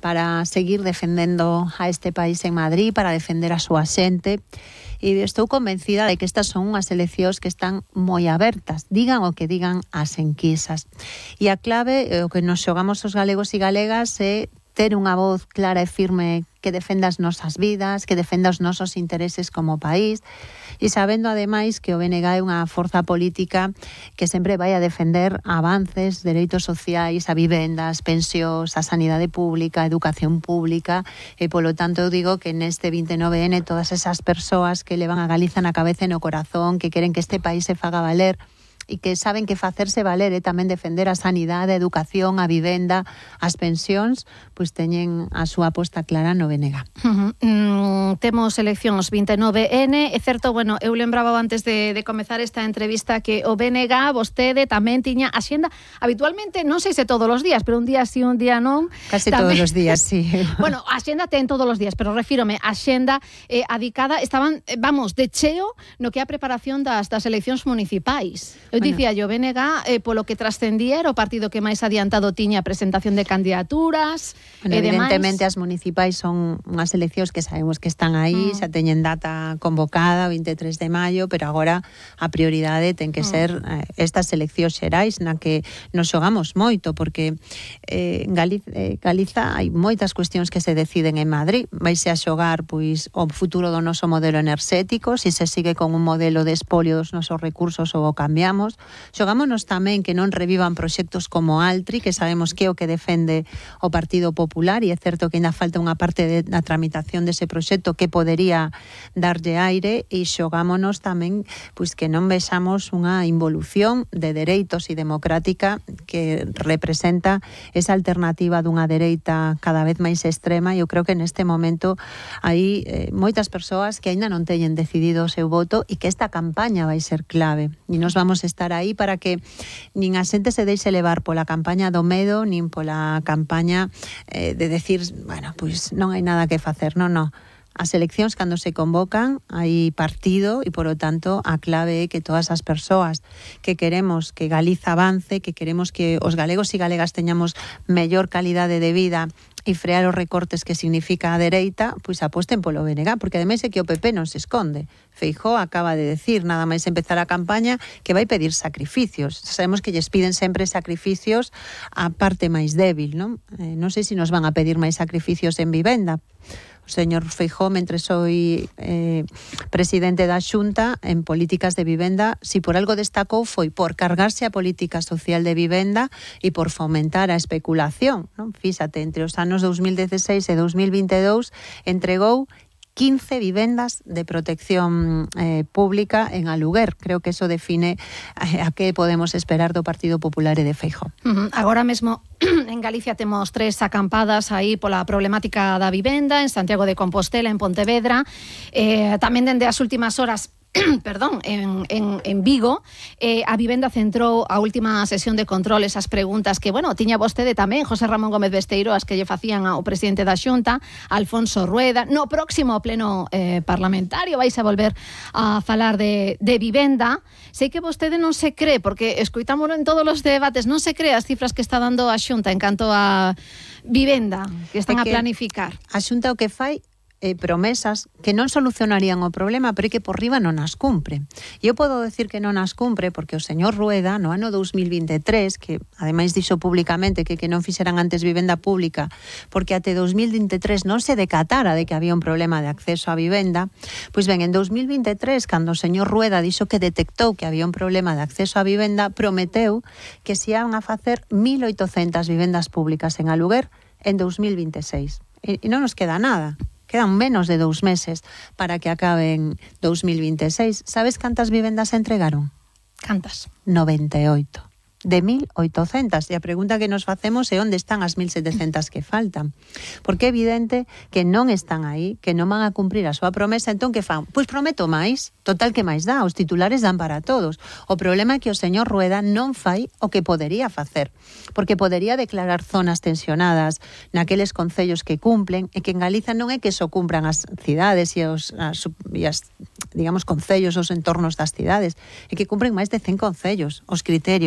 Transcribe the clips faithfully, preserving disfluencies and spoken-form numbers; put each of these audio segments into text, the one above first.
para seguir defendendo a este país en Madrid, para defender a súa xente. E estou convencida de que estas son unhas eleccións que están moi abertas, digan o que digan as enquisas. E a clave, o que nos xogamos os galegos e galegas, é ter unha voz clara e firme que defenda as nosas vidas, que defenda os nosos intereses como país, e sabendo ademais que o B N G é unha forza política que sempre vai a defender avances, dereitos sociais, a vivendas, pensións, a sanidade pública, a educación pública, e polo tanto eu digo que neste vinte e nove ene todas esas persoas que levan a Galiza na cabeza e no corazón, que queren que este país se faga valer, e que saben que facerse valer é tamén defender a sanidade, a educación, a vivenda, as pensións, pois teñen a súa aposta clara no B N G. Uh-huh. Mm, temos eleccións vinte e nove ene, é certo, bueno, eu lembraba antes de, de comezar esta entrevista que o B N G, vostede tamén tiña axenda, habitualmente, non sei se todos os días, pero un día sí, un día non. Casi tamén, todos os días, sí. Bueno, a axenda ten todos os días, pero refírome, a axenda eh, adicada, estaban, eh, vamos, de cheo no que é a preparación das, das eleccións municipais. Eu bueno. dicía yo, B N G, eh, polo que trascendía, era o partido que máis adiantado tiña a presentación de candidaturas, bueno, e evidentemente demais. As municipais son unhas eleccións que sabemos que están aí, mm. xa teñen data convocada o vinte e tres de maio, pero agora a prioridade ten que mm. ser eh, estas eleccións xerais na que nos xogamos moito, porque eh, en Galiza, eh, Galiza hai moitas cuestións que se deciden en Madrid. Vaise a xogar pois o futuro do noso modelo enerxético, se se sigue con un modelo de espolio dos nosos recursos ou o cambiamos. Xogámonos tamén que non revivan proxectos como Altri, que sabemos que é o que defende o Partido Popular, e é certo que ainda falta unha parte de, da tramitación dese proxecto que podería darlle aire, e xogámonos tamén pois que non vexamos unha involución de dereitos e democrática que representa esa alternativa dunha dereita cada vez máis extrema, e eu creo que neste momento hai eh, moitas persoas que aínda non teñen decidido o seu voto, e que esta campaña vai ser clave, e nos vamos a estar aí para que nin a xente se deixe levar pola campaña do medo, nin pola campaña eh, de decir, bueno, pois non hai nada que facer, non, non. As eleccións, cando se convocan, hai partido, e, por lo tanto, a clave é que todas as persoas que queremos que Galiza avance, que queremos que os galegos e galegas teñamos mellor calidade de vida e frear os recortes que significa a dereita, pois aposten polo B N G, porque ademais é que o P P non se esconde. Feijóo acaba de decir, nada máis empezar a campaña, que vai pedir sacrificios. Sabemos que lles piden sempre sacrificios á parte máis débil, non? Eh, non sei se nos van a pedir máis sacrificios en vivenda. O señor Feijóo, mentre foi eh, presidente da Xunta en políticas de vivenda, si por algo destacou foi por cargarse a política social de vivenda e por fomentar a especulación, non? Fíxate, entre os anos dous mil dieciséis e dous mil vinte e dous entregou quince vivendas de protección eh, pública en aluguer. Creo que eso define a, a que podemos esperar do Partido Popular e de Feijóo. Uh-huh. Agora mesmo en Galicia temos tres acampadas aí pola problemática da vivenda, en Santiago de Compostela, en Pontevedra, eh, tamén dende as últimas horas perdón, en, en, en Vigo, eh, a vivenda centrou a última sesión de control esas preguntas que, bueno, tiña vostede tamén, José Ramón Gómez Besteiro, as que lle facían ao presidente da Xunta, Alfonso Rueda. No próximo pleno eh, parlamentario vais a volver a falar de, de vivenda. Sei que vostede non se cree, porque escoitámoslo en todos os debates, non se cree as cifras que está dando a Xunta en canto a vivenda que están a planificar. A Xunta o que fai Eh, promesas que non solucionarían o problema, pero que por riba non as cumpre. E eu podo decir que non as cumpre porque o señor Rueda, no ano dous mil vinte e tres, que ademais dixo públicamente que, que non fixeran antes vivenda pública, porque até dous mil vinte e tres non se decatara de que había un problema de acceso a vivenda, pois ben, en dous mil vinte e tres, cando o señor Rueda dixo que detectou que había un problema de acceso a vivenda, prometeu que se iban a facer mil oitocentas vivendas públicas en aluguer en dous mil vinte e seis. E, e non nos queda nada. Quedan menos de dous meses para que acabe en dous mil vinte e seis. Sabes cantas vivendas entregaron? Cantas? noventa e oito. De mil oitocentas. E a pregunta que nos facemos é onde están as mil setecentas que faltan. Porque é evidente que non están aí, que non van a cumprir a súa promesa. Entón, que fan? Pois prometo máis. Total, que máis dá? Os titulares dan para todos. O problema é que o señor Rueda non fai o que podería facer. Porque podería declarar zonas tensionadas naqueles concellos que cumplen, e que en Galiza non é que só cumpran as cidades e os as, e as, digamos, concellos, os entornos das cidades, é que cumpren máis de cen concellos os criterios para poder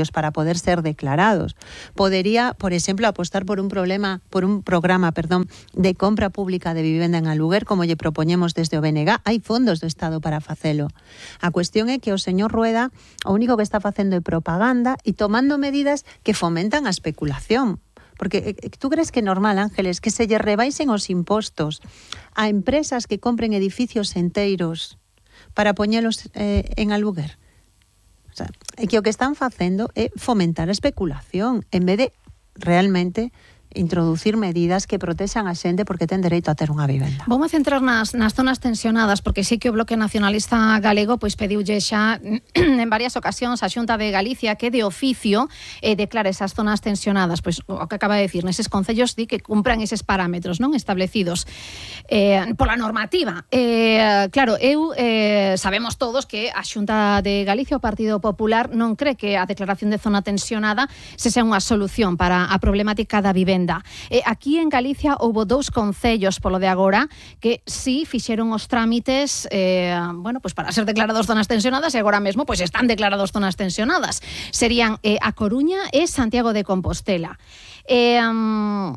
poder ser declarados. Podería, por exemplo, apostar por un problema, por un programa, perdón, de compra pública de vivenda en aluguer, como lle propoñemos desde o B N G. Hai fondos do Estado para facelo. A cuestión é que o señor Rueda o único que está facendo é propaganda e tomando medidas que fomentan a especulación. Porque tú crees que é normal, Ángeles, que se lle rebaixen os impostos a empresas que compren edificios enteiros para poñelos eh, en aluguer? O sea, é que o que están facendo é fomentar a especulación en vez de realmente introducir medidas que protexan a xente porque ten dereito a ter unha vivenda. Vamos a centrar nas, nas zonas tensionadas, porque sí que o Bloque Nacionalista Galego pois pediulle xa en varias ocasións a Xunta de Galicia que de oficio eh, declare esas zonas tensionadas, pois o que acaba de decir, neses concellos di que cumpran eses parámetros non establecidos eh, pola normativa. Eh, claro, eu eh, sabemos todos que a Xunta de Galicia, o Partido Popular, non cree que a declaración de zona tensionada se sea unha solución para a problemática da vivenda. Eh, aquí en Galicia houbo dous concellos polo de agora que sí fixeron os trámites eh, bueno, pues para ser declarados zonas tensionadas e agora mesmo pues están declarados zonas tensionadas. Serían eh, A Coruña e Santiago de Compostela. Eh, um,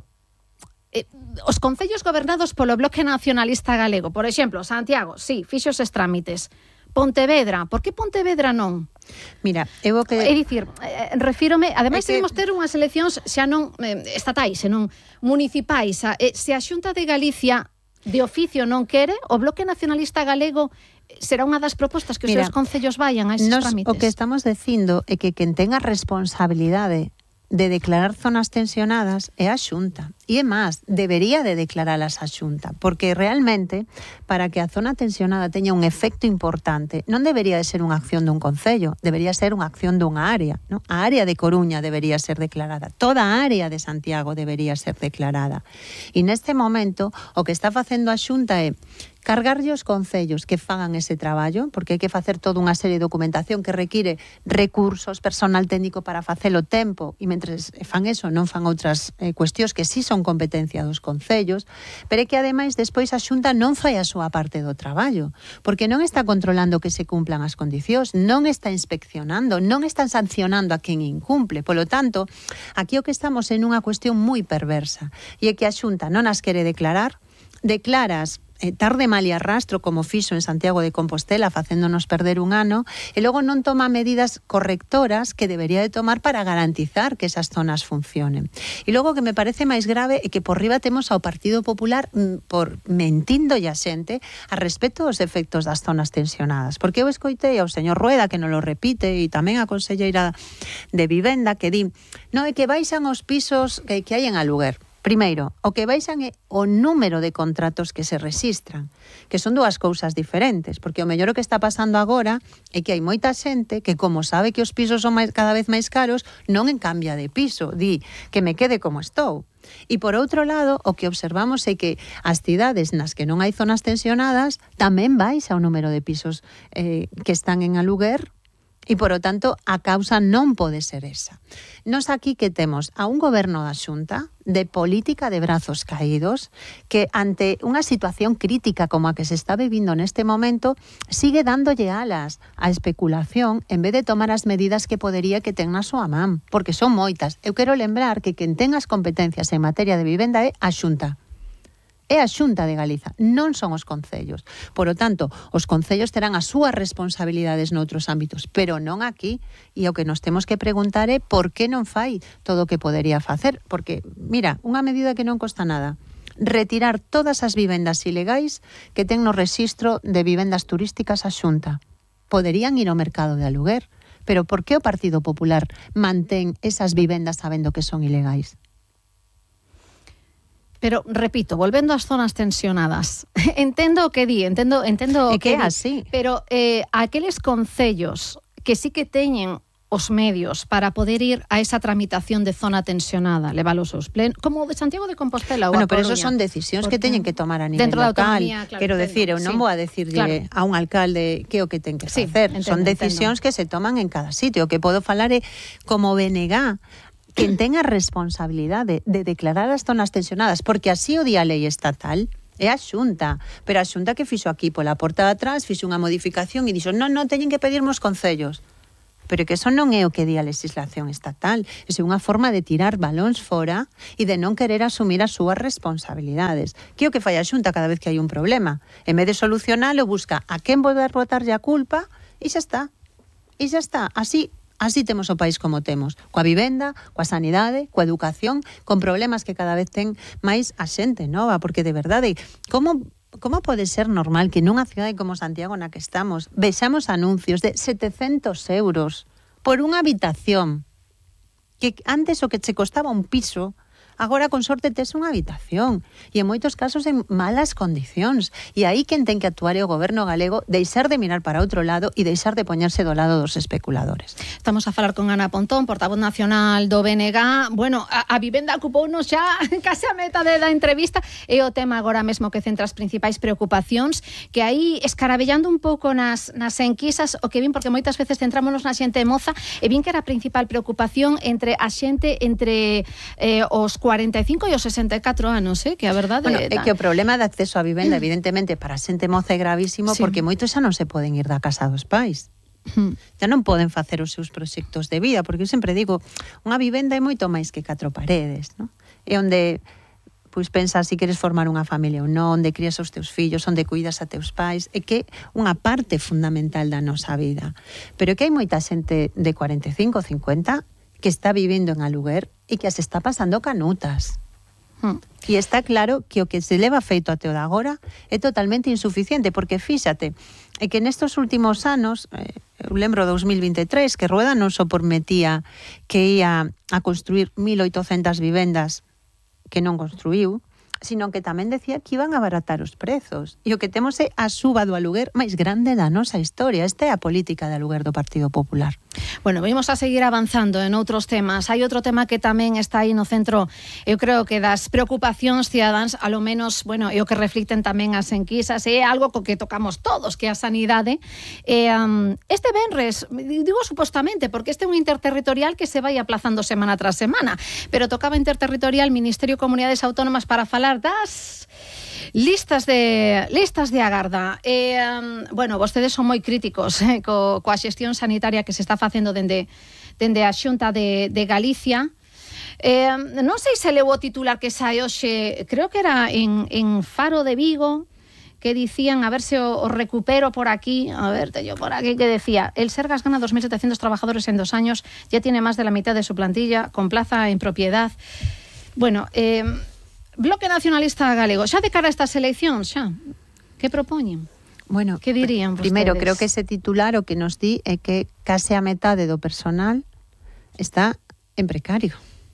eh, os concellos gobernados polo Bloque Nacionalista Galego, por exemplo, Santiago, sí, fixo os trámites. Pontevedra, por que Pontevedra non? Mira, eu que... É dicir, eh, refírome, ademais que... debemos ter unhas eleccións xa non eh, estatais, senón municipais. Eh, se a Xunta de Galicia de oficio non quere, o Bloque Nacionalista Galego será unha das propostas que os Mira, seus concellos vayan a esos nos, trámites. O que estamos dicindo é que quen tenga responsabilidade de declarar zonas tensionadas é a Xunta. E é máis, debería de declaralas a Xunta, porque realmente, para que a zona tensionada teña un efecto importante, non debería de ser unha acción dun concello, debería ser unha acción dunha área, ¿no? A área de Coruña debería ser declarada, toda a área de Santiago debería ser declarada. E neste momento, o que está facendo a Xunta é cargarlle os concellos que fagan ese traballo, porque hai que facer toda unha serie de documentación que require recursos, personal técnico para facelo, tempo, e mentres fan eso non fan outras eh, cuestións que sí son competencia dos concellos, pero é que ademais despois a Xunta non fai a súa parte do traballo, porque non está controlando que se cumplan as condicións, non está inspeccionando, non está sancionando a quen incumple. Polo tanto, aquí o que estamos en unha cuestión moi perversa, e é que a Xunta non as quere declarar, declaras eh, tarde mal e arrastro, como fixo en Santiago de Compostela, facéndonos perder un ano, e logo non toma medidas correctoras que debería de tomar para garantizar que esas zonas funcionen. E logo, que me parece máis grave é que por riba temos ao Partido Popular mm, por mentindo a xente a respecto dos efectos das zonas tensionadas, porque eu escoitei ao señor Rueda, que non lo repite, e tamén a conselleira de Vivenda, que di, non é que baixan os pisos que, que hai en aluguer. Primeiro, o que baixan é o número de contratos que se registran, que son dúas cousas diferentes, porque o mellor o que está pasando agora é que hai moita xente que, como sabe que os pisos son máis, cada vez máis caros, non en cambia de piso, di que me quede como estou. E por outro lado, o que observamos é que as cidades nas que non hai zonas tensionadas tamén baixa o número de pisos eh, que están en aluguer. E, por o tanto, a causa non pode ser esa. Nos aquí que temos a un goberno da Xunta de política de brazos caídos que, ante unha situación crítica como a que se está vivindo neste momento, sigue dándolle alas á especulación en vez de tomar as medidas que podería que ten na súa man, porque son moitas. Eu quero lembrar que quen ten as competencias en materia de vivenda é a Xunta. É a Xunta de Galiza, non son os concellos. Por o tanto, os concellos terán as súas responsabilidades noutros ámbitos, pero non aquí. E o que nos temos que preguntar é por que non fai todo o que podería facer. Porque, mira, unha medida que non costa nada. Retirar todas as vivendas ilegais que ten no rexistro de vivendas turísticas a Xunta. Poderían ir ao mercado de aluguer. Pero por que o Partido Popular mantén esas vivendas sabendo que son ilegais? Pero, repito, volvendo ás zonas tensionadas, entendo o que di, entendo, entendo o é que, que é di, así. Pero eh, aqueles concellos que sí que teñen os medios para poder ir a esa tramitación de zona tensionada, leválos aos plenos, como o de Santiago de Compostela ou bueno, a pero Coruña. Esos son decisións que teñen que tomar a nivel dentro local. Da autonomía, claro, quero entendo, decir, eu non sí. vou a decirlle Claro. a un alcalde que o que ten que Sí, facer. entendo, Son decisións entendo. que se toman en cada sitio. O que podo falar é como B N G, quen ten a responsabilidade de declarar as zonas tensionadas, porque así o di a lei estatal, é a Xunta. Pero a Xunta que fixo aquí pola porta de atrás, fixo unha modificación e dixo, non, non, teñen que pedirmos concellos. pero que eso non é o que di a legislación estatal. Iso é unha forma de tirar balóns fora e de non querer asumir as súas responsabilidades. Que é o que fai a Xunta cada vez que hai un problema? En vez de solucionalo, busca a quen poder botarlle a culpa e xa está. E xa está. Así Así temos o país como temos, coa vivenda, coa sanidade, coa educación, con problemas que cada vez ten máis a xente nova, porque de verdade, como como pode ser normal que nunha cidade como Santiago na que estamos vexamos anuncios de setecentos euros por unha habitación, que antes o que che costaba un piso, agora con sorte tes unha habitación e en moitos casos en malas condicións, e aí quen ten que actuar é o goberno galego, deixar de mirar para outro lado e deixar de poñerse do lado dos especuladores. Estamos a falar con Ana Pontón, portavoz nacional do B N G. Bueno, a, a vivenda ocupounos xa case a meta de, da entrevista, e o tema agora mesmo que centra as principais preocupacións, que aí escarabellando un pouco nas, nas enquisas, o que vin, porque moitas veces centrámonos na xente moza, e vin que era a principal preocupación entre a xente entre eh, os cuarenta e cinco e os sesenta e catro anos, eh? Que a verdade... Bueno, é que o problema de acceso á vivenda, evidentemente, para a xente moza é gravísimo, sí, porque moitos xa non se poden ir da casa dos pais. Ya non poden facer os seus proxectos de vida, porque eu sempre digo, unha vivenda é moito máis que catro paredes, non? É onde pois pensas se queres formar unha familia ou non, onde crías os teus fillos, onde cuidas a teus pais, é que unha parte fundamental da nosa vida. Pero que hai moita xente de cuarenta e cinco, cincuenta que está vivindo en aluguer e que as está pasando canutas. Hmm. E está claro que o que se leva feito até o de agora é totalmente insuficiente, porque fíxate, é que nestos últimos anos, eh, eu lembro dos dos mil vinte e tres, que Rueda non só prometía que ia a construir mil oitocentas vivendas que non construiu, sino que tamén decía que iban a abaratar os prezos. E o que temos é a suba do aluguer máis grande da nosa historia. Esta é a política de aluguer do Partido Popular. Bueno, vimos a seguir avanzando en outros temas. Hai outro tema que tamén está aí no centro, eu creo que das preocupacións cidadáns, a lo menos, bueno, é o que reflicten tamén as enquisas, é algo co que tocamos todos, que é a sanidade. E, um, este venres, digo supostamente, porque este é un interterritorial que se vai aplazando semana tras semana, pero tocaba interterritorial Ministerio de Comunidades Autónomas para falar das listas de listas de agarda. E, um, bueno, vostedes son moi críticos eh, co, coa xestión sanitaria que se está facendo dende, dende a Xunta de, de Galicia. Eh, non sei se leu o titular que sai hoxe, creo que era en, en Faro de Vigo, que dicían, a ver se o, o recupero por aquí, a ver, te yo por aquí, que decía, el Sergas gana dos mil setecientos trabajadores en dos años, ya tiene más de la mitad de su plantilla, con plaza en propiedad. Bueno, eh, Bloque Nacionalista Galego, xa de cara a estas eleccións, xa, que propoñen? Bueno, que dirían vostedes? Primeiro, creo que ese titular o que nos di é que case a metade do personal está en precario.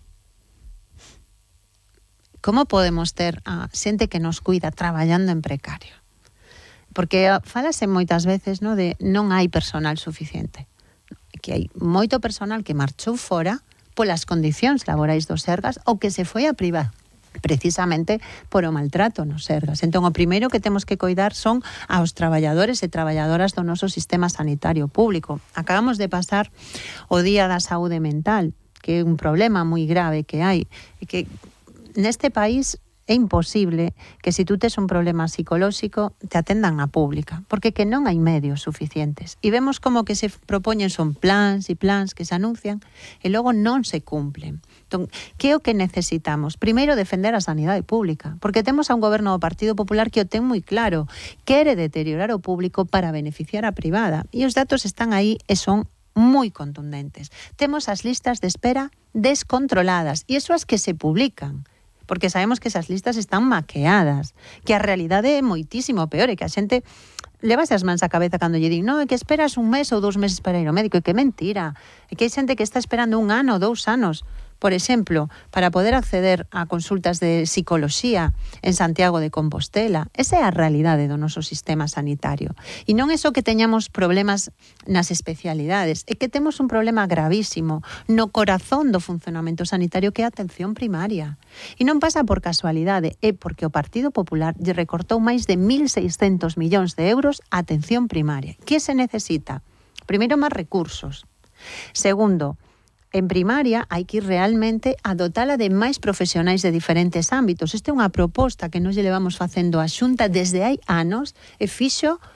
Como podemos ter a xente que nos cuida traballando en precario? Porque falase moitas veces, no, de non hai personal suficiente. Que hai moito personal que marchou fora polas condicións laborais dos Sergas ou que se foi a privado, precisamente por o maltrato nos Sergas. Entón, o primeiro que temos que coidar son aos traballadores e traballadoras do noso sistema sanitario público. Acabamos de pasar o Día da Saúde Mental, que é un problema moi grave que hai, e que neste país é imposible que se tú tes un problema psicolóxico te atendan na pública, porque que non hai medios suficientes. E vemos como que se propoñen son plans e plans que se anuncian e logo non se cumplen. Entón, que é o que necesitamos? Primeiro, defender a sanidade pública, porque temos a un goberno do Partido Popular que o ten moi claro, quere deteriorar o público para beneficiar a privada, e os datos están aí e son moi contundentes. Temos as listas de espera descontroladas, e iso as que se publican, porque sabemos que esas listas están maqueadas, que a realidade é moitísimo peor, e que a xente levase as mans á cabeza cando lle din, no, é que esperas un mes ou dous meses para ir ao médico, e que mentira, é que hai xente que está esperando un ano ou dous anos. Por exemplo, para poder acceder a consultas de psicoloxía en Santiago de Compostela. Esa é a realidade do noso sistema sanitario. E non é só que teñamos problemas nas especialidades, é que temos un problema gravísimo no corazón do funcionamento sanitario, que é a atención primaria. E non pasa por casualidade, é porque o Partido Popular lle recortou máis de mil seiscentos millóns de euros a atención primaria. Que se necesita? Primeiro, máis recursos. Segundo, en primaria hai que ir realmente a dotala de máis profesionais de diferentes ámbitos. Esta é unha proposta que nos levamos facendo a Xunta desde hai anos e fixo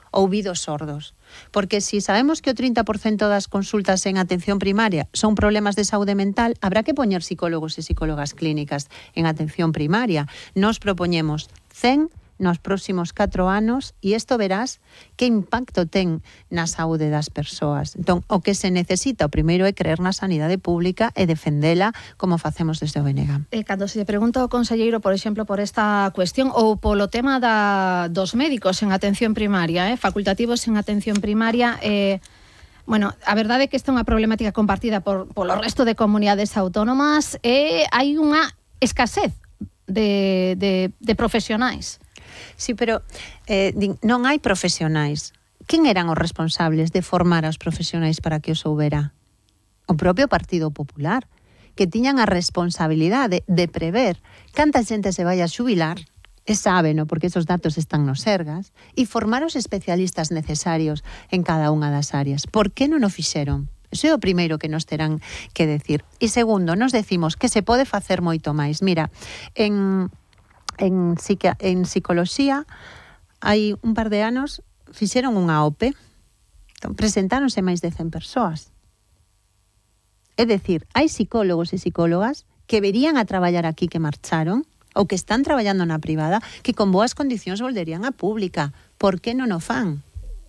ouvidos sordos. Porque si sabemos que o trinta por cento das consultas en atención primaria son problemas de saúde mental, habrá que poñer psicólogos e psicólogas clínicas en atención primaria. Nos propoñemos cen nos próximos catro anos e isto verás que impacto ten na saúde das persoas. Entón, o que se necesita, o primeiro é creer na sanidade pública e defendela como facemos desde o B N G. E cando se pregunta ao conselleiro, por exemplo, por esta cuestión ou polo tema da, dos médicos en atención primaria, eh, facultativos en atención primaria, eh, bueno, a verdade é que esta é unha problemática compartida por, polo resto de comunidades autónomas e hai unha escasez de, de, de profesionais. Sí, pero eh, non hai profesionais. Quen eran os responsables de formar aos profesionais para que os houbera? O propio Partido Popular, que tiñan a responsabilidade de prever canta xente se vai a xubilar, e sábeno, porque esos datos están nos Sergas, e formar os especialistas necesarios en cada unha das áreas. Por que non o fixeron? Iso é o primeiro que nos terán que decir. E segundo, nos decimos que se pode facer moito máis. Mira, en... En, psiqui- en psicoloxía hai un par de anos fixeron unha O P E, entón, presentáronse máis de cen persoas. É dicir, hai psicólogos e psicólogas que verían a traballar aquí que marcharon ou que están traballando na privada que con boas condicións volverían a pública. Por que non o fan?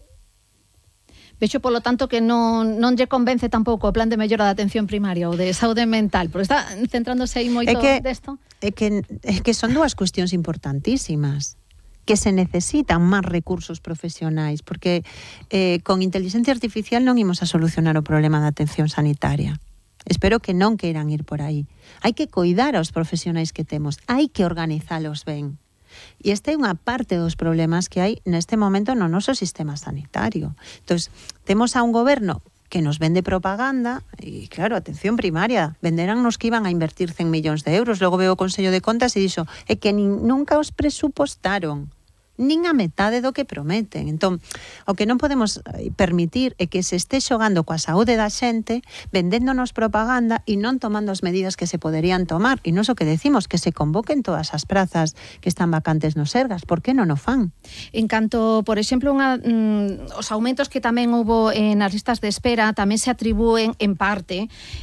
Vexo, polo tanto, que non, non lle convence tampouco o plan de mellora da atención primaria ou de saúde mental, porque está centrándose aí moito é que, desto. É que, é que son dúas cuestións importantísimas, que se necesitan máis recursos profesionais, porque eh, con inteligencia artificial non imos a solucionar o problema da atención sanitaria. Espero que non queiran ir por aí. Hai que coidar aos profesionais que temos, hai que organizalos ben. E esta é unha parte dos problemas que hai neste momento no noso sistema sanitario. Entón, temos a un goberno que nos vende propaganda e, claro, atención primaria, venderannos que iban a invertir cen millóns de euros, logo veo o Consello de Contas e dixo, é que nin, nunca os presupostaron, nin a metade do que prometen. Entón, o que non podemos permitir é que se este xogando coa saúde da xente, vendéndonos propaganda e non tomando as medidas que se poderían tomar. E non o que decimos, que se convoquen todas as prazas que están vacantes nos Sergas. Por que non o fan? En canto, por exemplo, unha, mm, os aumentos que tamén houbo en as listas de espera tamén se atribúen en parte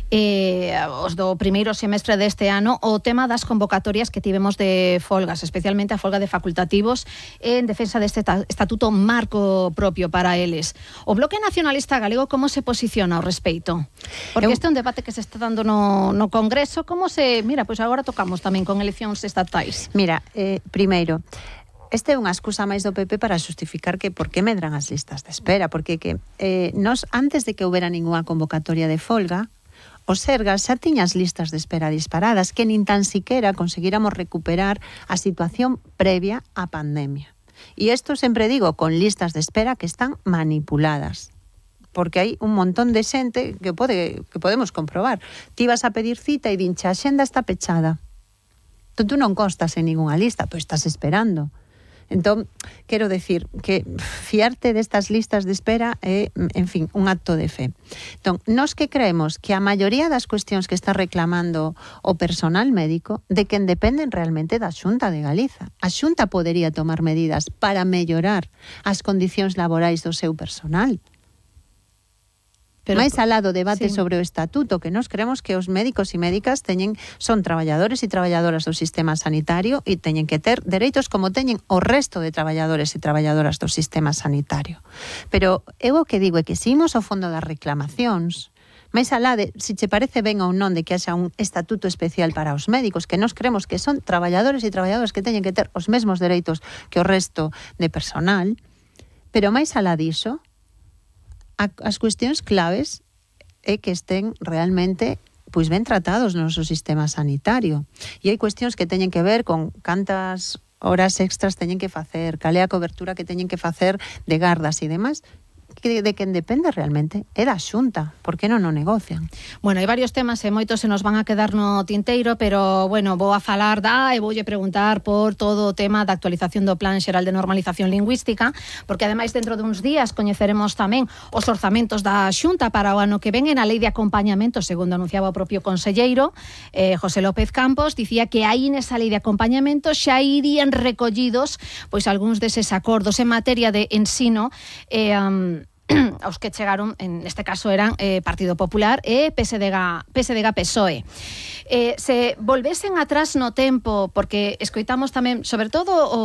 eh, os do primeiro semestre deste ano o tema das convocatorias que tivemos de folgas, especialmente a folga de facultativos en defensa deste estatuto marco propio para eles. O Bloque Nacionalista Galego como se posiciona ao respecto? Porque este é un debate que se está dando no, no Congreso. Como se... Mira, pois agora tocamos tamén con eleccións estatais. Mira, eh, primeiro, este é unha excusa máis do P P para justificar que por que medran as listas de espera, porque que eh, nos, antes de que houbera ninguna convocatoria de folga, o Sergas xa tiña as listas de espera disparadas, que nin tan siquiera conseguíramos recuperar a situación previa á pandemia. E isto sempre digo, con listas de espera que están manipuladas, porque hai un montón de xente que pode que podemos comprobar. Ti vas a pedir cita e dinche, a xenda está pechada. Tú, tú non constas en ninguna lista, pois estás esperando. Entón, quero decir que fiarte destas listas de espera é, en fin, un acto de fe. Entón, nós que creemos que a maioría das cuestións que está reclamando o personal médico de quen dependen realmente da Xunta de Galiza. A Xunta podería tomar medidas para mellorar as condicións laborais do seu personal. Pero, máis alá do debate sí. sobre o estatuto, que nós creemos que os médicos e médicas teñen, son traballadores e traballadoras do sistema sanitario e teñen que ter dereitos como teñen o resto de traballadores e traballadoras do sistema sanitario. Pero eu o que digo é que se imos ao fondo das reclamacións, máis alá de se che parece ben ou non de que haxa un estatuto especial para os médicos, que nós creemos que son traballadores e traballadoras que teñen que ter os mesmos dereitos que o resto de personal, pero máis alá diso, as cuestións claves é que estén realmente pois ben tratados no noso sistema sanitario. E hai cuestións que teñen que ver con cantas horas extras teñen que facer, cal é a cobertura que teñen que facer de gardas e demás, que de quen depende realmente é da Xunta. Por que non o negocian? Bueno, hai varios temas e moitos se nos van a quedar no tinteiro, pero, bueno, vou a falar da e voulle preguntar por todo o tema da actualización do Plan Xeral de Normalización Lingüística, porque ademais dentro duns días coñeceremos tamén os orzamentos da Xunta para o ano que ven e na lei de acompañamento, segundo anunciaba o propio conselleiro, eh, José López Campos, dicía que aí nesa lei de acompañamento xa irían recollidos pois algúns deses acordos en materia de ensino e um, aos que chegaron, en este caso eran eh, Partido Popular e P S D G P S O E. Eh, se volvesen atrás no tempo, porque escoitamos tamén, sobre todo o